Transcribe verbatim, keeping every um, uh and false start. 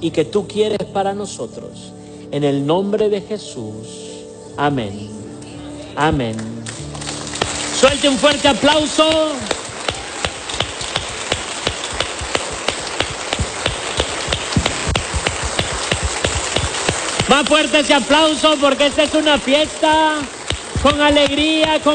y que tú quieres para nosotros. En el nombre de Jesús. Amén. Amén. Suelte un fuerte aplauso. Más fuerte ese aplauso porque esta es una fiesta con alegría, con